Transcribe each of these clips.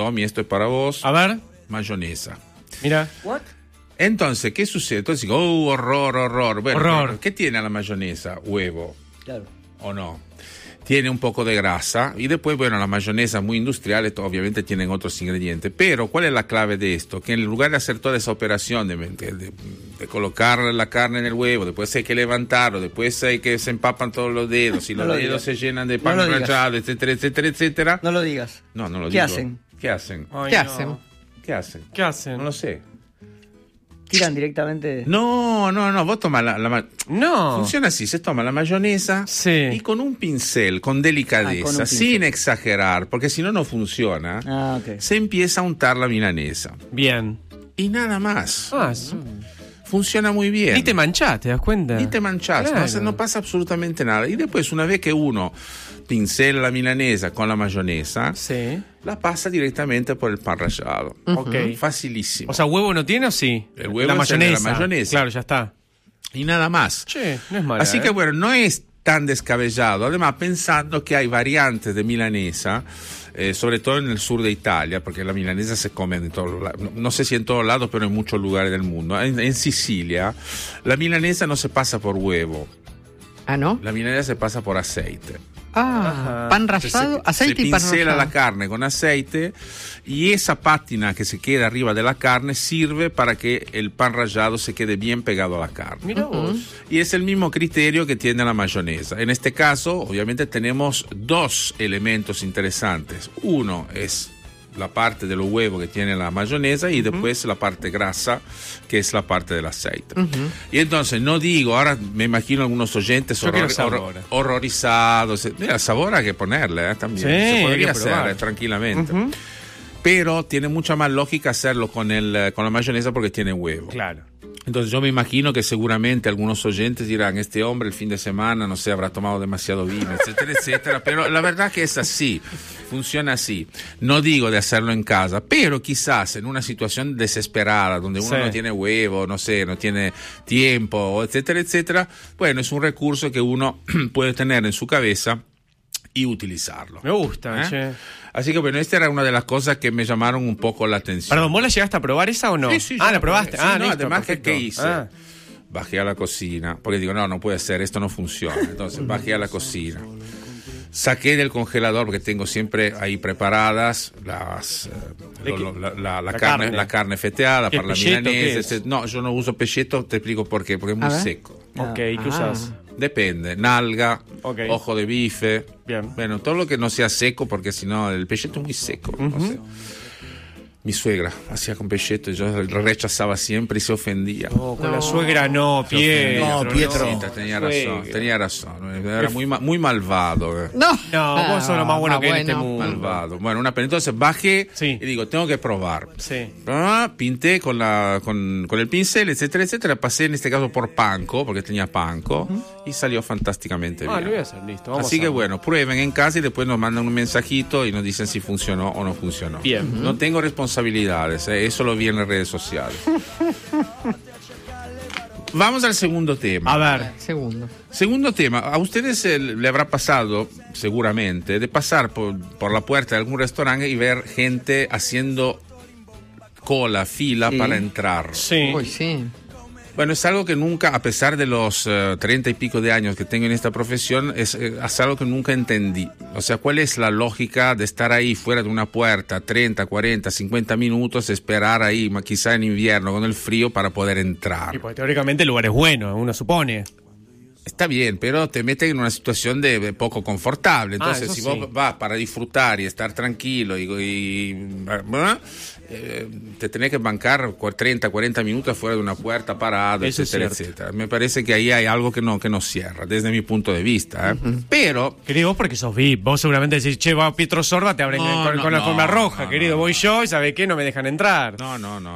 Tommy, esto es para vos. A ver. Mayonesa. Mira. ¿What? Entonces, ¿qué sucede? Entonces digo, horror. Bueno, Horror. ¿qué tiene la mayonesa? Huevo, Claro. ¿o no? Tiene un poco de grasa y después, bueno, la mayonesa muy industrial, esto obviamente tienen otros ingredientes. Pero, ¿cuál es la clave de esto? Que en lugar de hacer toda esa operación de colocar la carne en el huevo, después hay que levantarlo, después hay que se empapan todos los dedos y No los lo dedos digas. se llenan de pan No lo digas. rallado, etcétera. No lo digas. No lo ¿Qué digo. hacen? ¿Qué hacen? Ay, ¿Qué no. hacen? ¿Qué hacen? ¿Qué hacen? No lo sé. Tiran directamente. No, vos tomás No. funciona así, se toma la mayonesa Sí. y con un pincel, con delicadeza, con un pincel. sin exagerar, porque si no, no funciona, Ok. se empieza a untar la milanesa. Bien. Y nada más. Ah, sí. Funciona muy bien. Ni te manchás, ¿te das cuenta? Ni te manchás, Claro. no pasa absolutamente nada. Y después, una vez que uno pincela la milanesa con la mayonesa, Sí. la pasa directamente por el pan rallado. Ok. Facilísimo. O sea, ¿huevo no tiene o sí? El huevo la es el de mayonesa. la mayonesa. Claro, ya está. Y nada más. Che, no es malo. Así que bueno, no es tan descabellado. Además, pensando que hay variantes de milanesa, sobre todo en el sur de Italia, porque la milanesa se come en todos lados. No sé si en todos lados, pero en muchos lugares del mundo. En Sicilia, la milanesa no se pasa por huevo. Ah, ¿no? La milanesa se pasa por aceite. Ah, pan rallado, aceite se y pan pincela rallado. la carne con aceite y esa pátina que se queda arriba de la carne sirve para que el pan rallado se quede bien pegado a la carne. Mira vos. Y es el mismo criterio que tiene la mayonesa. En este caso, obviamente, tenemos dos elementos interesantes. Uno es la parte de los huevos que tiene la mayonesa y después la parte grasa, que es la parte del aceite. Y entonces, no digo, ahora me imagino algunos oyentes Yo quiero sabor. horrorizados. Mira, sabor hay que ponerle también. Sí, Se hay podría que hacer probar. tranquilamente. Pero tiene mucha más lógica hacerlo con la mayonesa porque tiene huevo. Claro. Entonces yo me imagino que seguramente algunos oyentes dirán, este hombre el fin de semana, no sé, habrá tomado demasiado vino, etcétera, pero la verdad que es así, funciona así. No digo de hacerlo en casa, pero quizás en una situación desesperada, donde uno Sí. no tiene huevo, no sé, no tiene tiempo, etcétera, bueno, es un recurso que uno puede tener en su cabeza y utilizarlo. Me gusta, che. Así que bueno, esta era una de las cosas que me llamaron un poco la atención. Perdón, ¿vos la llegaste a probar esa o no? Sí, yo la probaste. Sí, no, Listo, además, perfecto. ¿qué hice? Bajé a la cocina, porque digo, no puede ser, esto no funciona. Entonces bajé a la cocina. Saqué del congelador, porque tengo siempre ahí preparadas la carne feteada ¿Qué, para la pelleto, milanesa. qué es? No, yo no uso pelleto, te explico por qué, porque es muy ver. seco. Ok, ¿qué usás? Depende, nalga, Ok. ojo de bife. Bien. Bueno, todo lo que no sea seco, porque si no, el pelleto es muy seco. No sé. Mi suegra hacía con pelleto, yo rechazaba siempre y se ofendía. No, con la suegra no, Pietro. No, Pietro. Sí, tenía razón. Era muy malvado. No. No, vos sos lo más bueno que hay en este bueno. mundo. Malvado. Bueno, entonces bajé Sí. y digo, tengo que probar. Sí. Pinté con el pincel, etcétera. Pasé en este caso por panko, porque tenía panko, y salió fantásticamente Ah, bien. lo voy a hacer, listo. Vamos Así a que hacerlo. bueno, prueben en casa y después nos mandan un mensajito y nos dicen si funcionó o no funcionó. Bien. No tengo responsabilidades, eso lo vi en las redes sociales. Vamos al segundo tema. A ver. Segundo tema, a ustedes le habrá pasado, seguramente, de pasar por la puerta de algún restaurante y ver gente haciendo fila Sí. para entrar. Sí. Uy, sí. Bueno, es algo que nunca, a pesar de los 30 y pico de años que tengo en esta profesión, es algo que nunca entendí. O sea, ¿cuál es la lógica de estar ahí fuera de una puerta 30, 40, 50 minutos, esperar ahí, quizá en invierno, con el frío, para poder entrar? Y pues teóricamente el lugar es bueno, uno supone. Está bien, pero te mete en una situación de poco confortable. Entonces, eso si sí. vos vas para disfrutar y estar tranquilo te tenés que bancar 30, 40 minutos fuera de una puerta parado, Eso es etcétera, cierto. etcétera. Me parece que ahí hay algo que no cierra, desde mi punto de vista. Pero Querido, vos porque sos VIP. Vos seguramente decís, che, va Pietro Sorba, te abren No, con la no, forma no, roja, no, querido. no. Voy yo y ¿sabés qué? No me dejan entrar. no.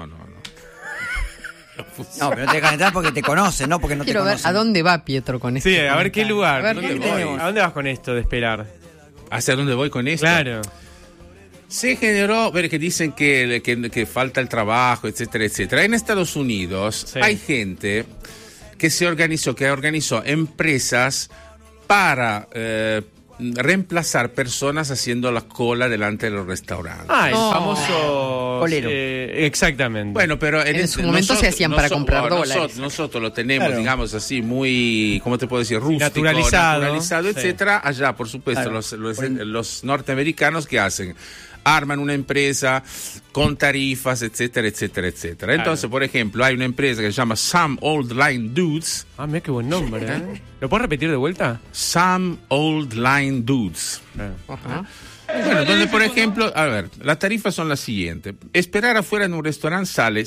No, pero no te dejan entrar porque te conocen, no porque no Quiero te ver conocen. a dónde va Pietro con esto. Sí, a ver qué lugar. A ver, ¿dónde ¿qué voy? tenemos? ¿A dónde vas con esto de esperar? ¿hacia dónde voy con esto? Claro. Se generó, que dicen que falta el trabajo, etcétera. En Estados Unidos Sí. hay gente que organizó empresas para reemplazar personas haciendo la cola delante de los restaurantes. El famoso... Colero. Exactamente. Bueno, pero En su momento se hacían para comprar dólares. Nosotros lo tenemos, Claro. digamos así, muy, ¿cómo te puedo decir? Rústico, Naturalizado, sí. etcétera. Allá, por supuesto, Claro. los norteamericanos, ¿qué hacen? Arman una empresa con tarifas, etcétera, etcétera, etcétera. Entonces, por ejemplo, hay una empresa que se llama Some Old Line Dudes. Mira qué buen nombre, ¿eh? ¿Lo puedes repetir de vuelta? Some Old Line Dudes. Ajá. Bueno, donde, por ejemplo, a ver, las tarifas son las siguientes. Esperar afuera en un restaurante sale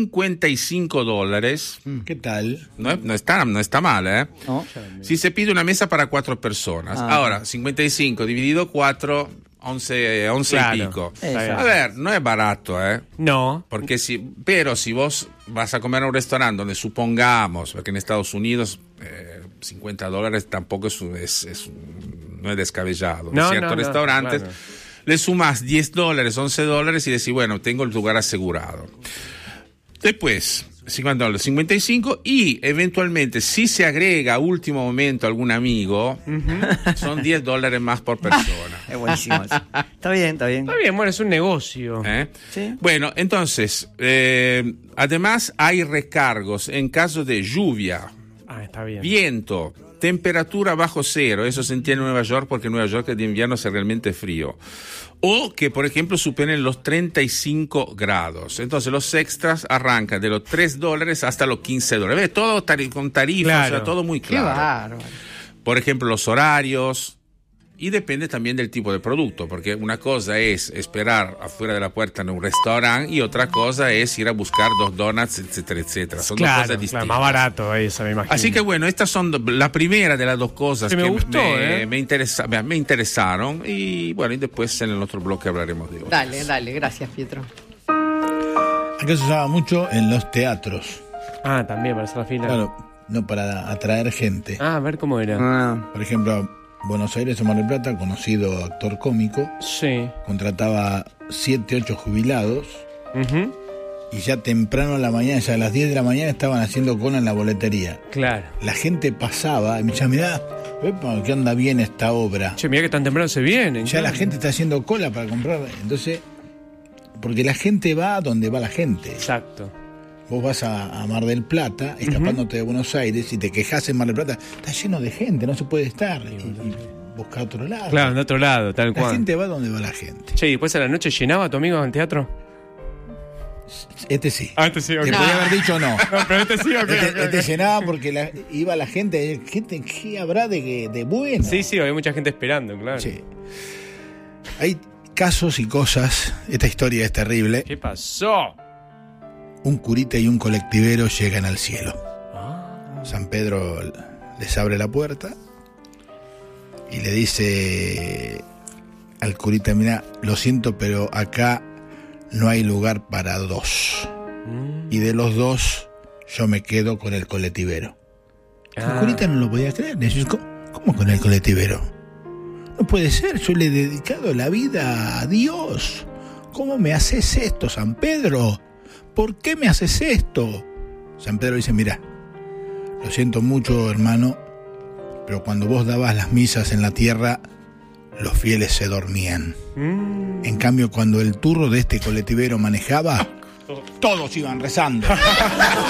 $55. ¿Qué tal? No está mal, ¿eh? ¿No? Si se pide una mesa para 4 personas. Ahora, 55 dividido 4, 11 Claro. y pico. Exacto. A ver, no es barato, ¿eh? No. Porque pero si vos vas a comer a un restaurante donde supongamos, porque en Estados Unidos $50 tampoco no es descabellado. No, En ciertos no, restaurantes claro. le sumas $10, $11 y decís, bueno, tengo el lugar asegurado. Después, $50, 55, y eventualmente si se agrega a último momento algún amigo, son $10 más por persona. Es buenísimo eso. Está bien, está bien. Está bien, bueno, es un negocio. ¿Eh? Sí. Bueno, entonces, además hay recargos en caso de lluvia, Está bien. viento, temperatura bajo cero, eso se entiende en Nueva York porque en Nueva York el invierno es realmente frío. O que, por ejemplo, superen los 35 grados. Entonces los extras arrancan de los $3 hasta los $15. ¿Ves? Todo con tarifas, Claro. o sea, todo muy Qué claro. bárbaro. Por ejemplo, los horarios. Y depende también del tipo de producto, porque una cosa es esperar afuera de la puerta en un restaurante y otra cosa es ir a buscar 2 donuts, etcétera, etcétera. Son dos cosas distintas. más barato eso, me imagino. Así que bueno, estas son la primera de las dos cosas Sí, me que gustó, me interesaron. Y bueno, y después en el otro bloque hablaremos de otras. Dale, gracias, Pietro. Acá se usaba mucho en los teatros. También para hacer la fila. Claro, no para atraer gente. A ver cómo era. Por ejemplo, Buenos Aires o Mar del Plata, conocido actor cómico, Sí. contrataba 7, 8 jubilados Ujú. y ya temprano en la mañana, ya a las 10 de la mañana estaban haciendo cola en la boletería. Claro. La gente pasaba y me decía, mirá, que anda bien esta obra. Che, mirá que tan temprano se vienen. Ya la gente está haciendo cola para comprar. Entonces, porque la gente va a donde va la gente. Exacto. Vos vas a Mar del Plata, escapándote de Buenos Aires, y te quejás en Mar del Plata, está lleno de gente, no se puede estar. Y busca otro lado. Claro, de otro lado, tal La cual. gente va donde va la gente. Che, ¿y después a la noche llenaba a tu amigo en el teatro? Este sí. Este sí, ok. Te podía haber dicho no. No, pero este sí, ok. Este llenaba porque iba la gente. ¿Qué habrá de bueno? Sí, hay mucha gente esperando, claro. Sí. Hay casos y cosas. Esta historia es terrible. ¿Qué pasó? Un curita y un colectivero llegan al cielo. San Pedro les abre la puerta y le dice al curita, mira, lo siento, pero acá no hay lugar para 2. Y de los 2, yo me quedo con el colectivero. El curita no lo podía creer. Le dice, ¿cómo con el colectivero? No puede ser, yo le he dedicado la vida a Dios. ¿Cómo me haces esto, San Pedro? ¿Por qué me haces esto? San Pedro dice, mira, lo siento mucho, hermano, pero cuando vos dabas las misas en la tierra, los fieles se dormían. En cambio, cuando el turro de este colectivero manejaba, todos iban rezando.